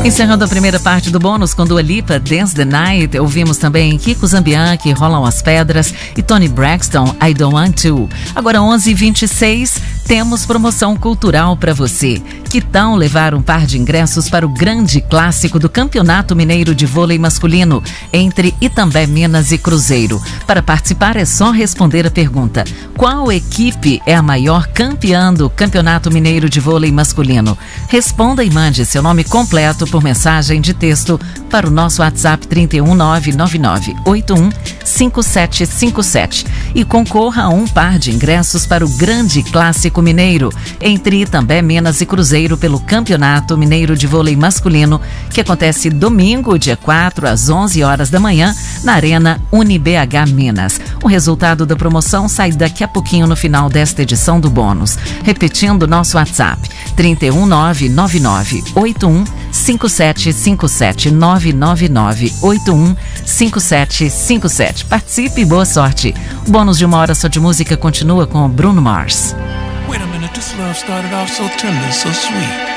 Encerrando a primeira parte do bônus com Dua Lipa, Dance the Night, ouvimos também Kiko Zambianchi, Rolam as Pedras e Toni Braxton, I Don't Want To. Agora 11h26, temos promoção cultural para você. Que tal levar um par de ingressos para o grande clássico do Campeonato Mineiro de Vôlei Masculino entre Itambé, Minas e Cruzeiro? Para participar é só responder a pergunta: qual equipe é a maior campeã do Campeonato Mineiro de Vôlei Masculino? Responda e mande seu nome completo por mensagem de texto para o nosso WhatsApp 31999815757 e concorra a um par de ingressos para o grande clássico mineiro entre Itambé, Minas e Cruzeiro pelo Campeonato Mineiro de Vôlei Masculino, que acontece domingo, dia 4, às 11 horas da manhã, na Arena UniBH Minas. O resultado da promoção sai daqui a pouquinho no final desta edição do bônus. Repetindo nosso WhatsApp, 31999815757 999815757. Participe e boa sorte. O bônus de uma hora só de música continua com Bruno Mars. Wait a minute, this love started off so tender, so sweet.